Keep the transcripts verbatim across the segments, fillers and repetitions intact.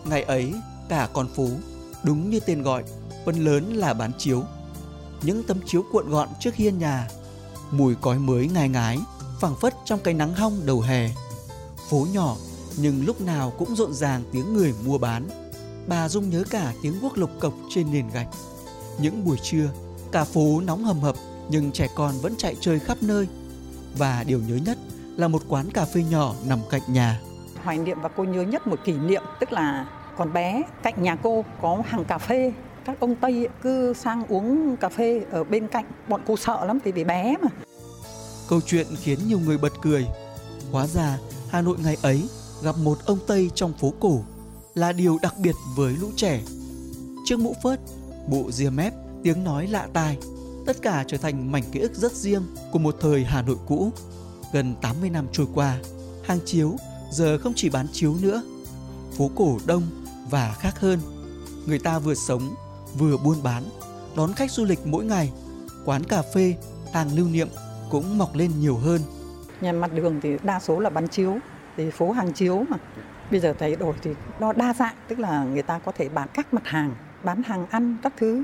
Ngày ấy, cả con phố, đúng như tên gọi, phần lớn là bán chiếu. Những tấm chiếu cuộn gọn trước hiên nhà, mùi cói mới ngai ngái, phảng phất trong cái nắng hong đầu hè. Phố nhỏ nhưng lúc nào cũng rộn ràng tiếng người mua bán. Bà Dung nhớ cả tiếng guốc lộc cộc trên nền gạch. Những buổi trưa, cả phố nóng hầm hập nhưng trẻ con vẫn chạy chơi khắp nơi. Và điều nhớ nhất là một quán cà phê nhỏ nằm cạnh nhà. Hoài niệm và cô nhớ nhất một kỷ niệm, tức là còn bé, cạnh nhà cô có hàng cà phê. Các ông Tây cứ sang uống cà phê ở bên cạnh, bọn cô sợ lắm vì bé mà. Câu chuyện khiến nhiều người bật cười. Hóa ra Hà Nội ngày ấy gặp một ông Tây trong phố cổ là điều đặc biệt với lũ trẻ. Chiếc mũ phớt, bộ ria mép, tiếng nói lạ tai, tất cả trở thành mảnh ký ức rất riêng của một thời Hà Nội cũ. Gần tám mươi năm trôi qua, hàng chiếu giờ không chỉ bán chiếu nữa. Phố cổ đông và khác hơn. Người ta vừa sống, vừa buôn bán, đón khách du lịch mỗi ngày. Quán cà phê, hàng lưu niệm cũng mọc lên nhiều hơn. Nhà mặt đường thì đa số là bán chiếu, thì phố hàng chiếu mà. Bây giờ thay đổi thì nó đa dạng, tức là người ta có thể bán các mặt hàng, bán hàng ăn, các thứ.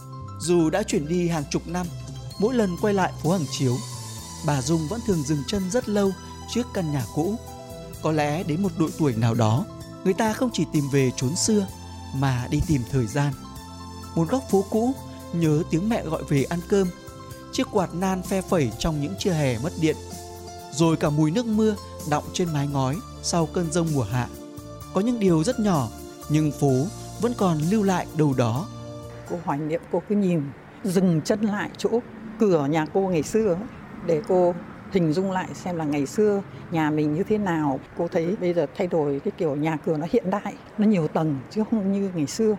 Dù đã chuyển đi hàng chục năm, mỗi lần quay lại phố hàng chiếu, bà Dung vẫn thường dừng chân rất lâu trước căn nhà cũ. Có lẽ đến một độ tuổi nào đó, người ta không chỉ tìm về chốn xưa mà đi tìm thời gian. Một góc phố cũ nhớ tiếng mẹ gọi về ăn cơm, chiếc quạt nan phe phẩy trong những trưa hè mất điện, rồi cả mùi nước mưa đọng trên mái ngói sau cơn giông mùa hạ. Có những điều rất nhỏ nhưng phố vẫn còn lưu lại đâu đó. Cô hoài niệm, cô cứ nhìn, dừng chân lại chỗ cửa nhà cô ngày xưa để cô hình dung lại xem là ngày xưa nhà mình như thế nào. Cô thấy bây giờ thay đổi cái kiểu nhà cửa nó hiện đại, nó nhiều tầng chứ không như ngày xưa.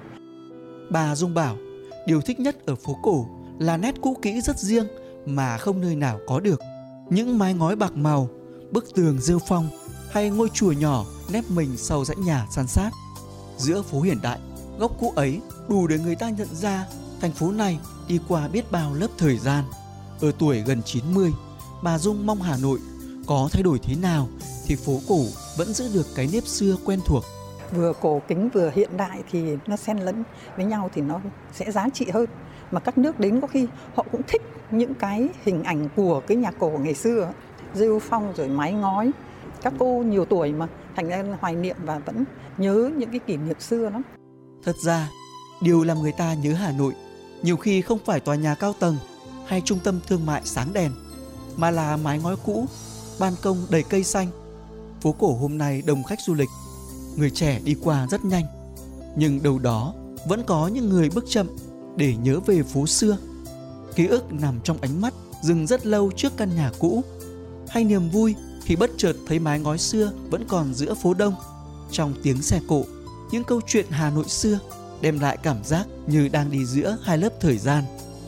Bà Dung bảo điều thích nhất ở phố cổ là nét cũ kỹ rất riêng mà không nơi nào có được. Những mái ngói bạc màu, bức tường rêu phong hay ngôi chùa nhỏ nép mình sau dãy nhà san sát. Giữa phố hiện đại, góc cũ ấy đủ để người ta nhận ra thành phố này đi qua biết bao lớp thời gian. Ở tuổi gần chín mươi, bà Dung mong Hà Nội có thay đổi thế nào thì phố cổ vẫn giữ được cái nếp xưa quen thuộc. Vừa cổ kính vừa hiện đại thì nó xen lẫn với nhau thì nó sẽ giá trị hơn. Mà các nước đến có khi họ cũng thích những cái hình ảnh của cái nhà cổ ngày xưa, rêu phong rồi mái ngói. Các cô nhiều tuổi mà thành ra hoài niệm và vẫn nhớ những cái kỷ niệm xưa lắm. Thật ra, điều làm người ta nhớ Hà Nội nhiều khi không phải tòa nhà cao tầng hay trung tâm thương mại sáng đèn, mà là mái ngói cũ, ban công đầy cây xanh. Phố cổ hôm nay đông khách du lịch, người trẻ đi qua rất nhanh, nhưng đâu đó vẫn có những người bước chậm để nhớ về phố xưa. Ký ức nằm trong ánh mắt dừng rất lâu trước căn nhà cũ, hay niềm vui khi bất chợt thấy mái ngói xưa vẫn còn giữa phố đông. Trong tiếng xe cộ, những câu chuyện Hà Nội xưa đem lại cảm giác như đang đi giữa hai lớp thời gian.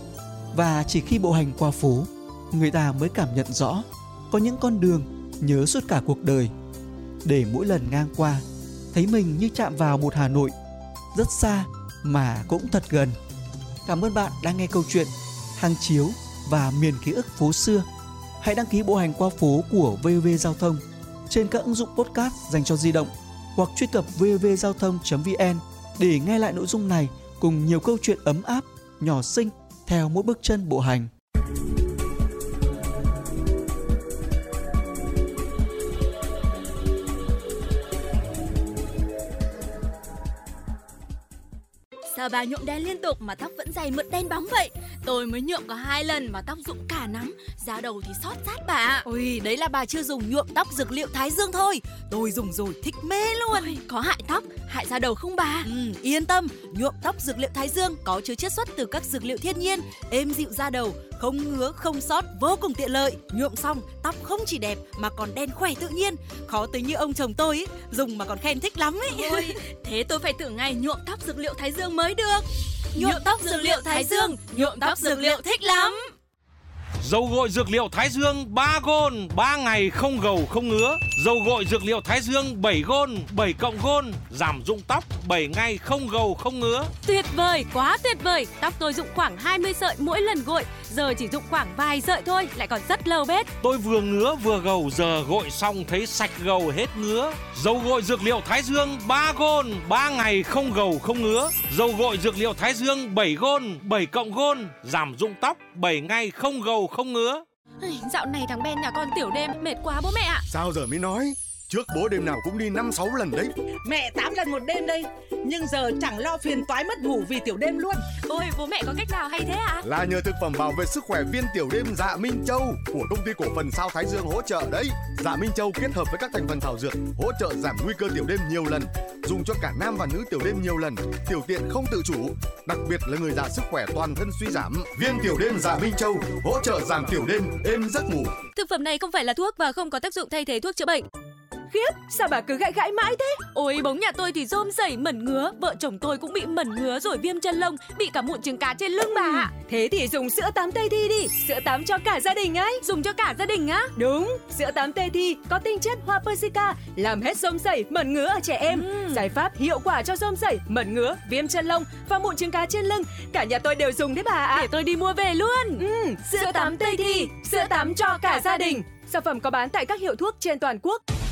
Và chỉ khi bộ hành qua phố, người ta mới cảm nhận rõ có những con đường nhớ suốt cả cuộc đời, để mỗi lần ngang qua thấy mình như chạm vào một Hà Nội rất xa mà cũng thật gần. Cảm ơn bạn đang nghe câu chuyện Hàng chiếu và miền ký ức phố xưa. Hãy đăng ký bộ hành qua phố của vê o vê Giao thông trên các ứng dụng podcast dành cho di động hoặc truy cập vê o vê giao thông chấm vn để nghe lại nội dung này cùng nhiều câu chuyện ấm áp, nhỏ xinh theo mỗi bước chân bộ hành. Sao bà nhuộm đen liên tục mà tóc vẫn dày mượt đen bóng vậy? Tôi mới nhuộm có hai lần mà tóc rụng cả nắm, da đầu thì xót rát bà ạ. Ôi, đấy là bà chưa dùng nhuộm tóc dược liệu Thái Dương thôi. Tôi dùng rồi thích mê luôn. Ôi, có hại tóc, hại da đầu không bà? Ừ, yên tâm, nhuộm tóc dược liệu Thái Dương có chứa chiết xuất từ các dược liệu thiên nhiên, êm dịu da đầu, không ngứa, không xót, vô cùng tiện lợi. Nhuộm xong, tóc không chỉ đẹp mà còn đen khỏe tự nhiên. Khó tính như ông chồng tôi ý, dùng mà còn khen thích lắm ấy. Ôi, thế tôi phải thử ngày nhuộm tóc dược liệu Thái Dương mới được. Nhuộm tóc dược liệu Thái Dương, nhuộm tóc dược liệu thích lắm. Dầu gội dược liệu Thái Dương ba gôn, ba ngày không gầu không ngứa. Dầu gội dược liệu Thái Dương bảy gôn, bảy cộng gôn, giảm rụng tóc, bảy ngày không gầu không ngứa. Tuyệt vời, quá tuyệt vời. Tóc tôi rụng khoảng hai mươi sợi mỗi lần gội, giờ chỉ rụng khoảng vài sợi thôi, lại còn rất lâu bết. Tôi vừa ngứa vừa gầu, giờ gội xong thấy sạch gầu hết ngứa. Dầu gội dược liệu Thái Dương ba gôn, ba ngày không gầu không ngứa. Dầu gội dược liệu Thái Dương bảy gôn, bảy cộng gôn, giảm rụng tóc, bảy ngày không gầu không ngứa. Dạo này thằng Ben nhà con tiểu đêm mệt quá bố mẹ ạ. Sao giờ mới nói? Trước bố đêm nào cũng đi năm sáu lần đấy. Mẹ tám lần một đêm đây. Nhưng giờ chẳng lo phiền toái mất ngủ vì tiểu đêm luôn. Ôi bố mẹ có cách nào hay thế ạ? À? Là nhờ thực phẩm bảo vệ sức khỏe viên tiểu đêm Dạ Minh Châu của công ty cổ phần Sao Thái Dương hỗ trợ đấy. Dạ Minh Châu kết hợp với các thành phần thảo dược hỗ trợ giảm nguy cơ tiểu đêm nhiều lần, dùng cho cả nam và nữ tiểu đêm nhiều lần, tiểu tiện không tự chủ, đặc biệt là người già sức khỏe toàn thân suy giảm. Viên tiểu đêm Dạ Minh Châu hỗ trợ giảm tiểu đêm, êm giấc ngủ. Thực phẩm này không phải là thuốc và không có tác dụng thay thế thuốc chữa bệnh. Khiếp, sao bà cứ gãi gãi mãi thế? Ôi bóng nhà tôi thì rôm rẩy mẩn ngứa, vợ chồng tôi cũng bị mẩn ngứa rồi viêm chân lông, bị cả mụn trứng cá trên lưng bà ạ. Thế thì dùng sữa tắm Tây Thi đi, sữa tắm cho cả gia đình ấy. Dùng cho cả gia đình á? Đúng, sữa tắm Tây Thi có tinh chất hoa persica, làm hết rôm rẩy, mẩn ngứa ở trẻ em. Ừ. Giải pháp hiệu quả cho rôm rẩy, mẩn ngứa, viêm chân lông và mụn trứng cá trên lưng. Cả nhà tôi đều dùng đấy bà ạ. Để tôi đi mua về luôn. Ừ, sữa tắm Tây Thi, sữa tắm cho cả gia đình. Sản phẩm có bán tại các hiệu thuốc trên toàn quốc.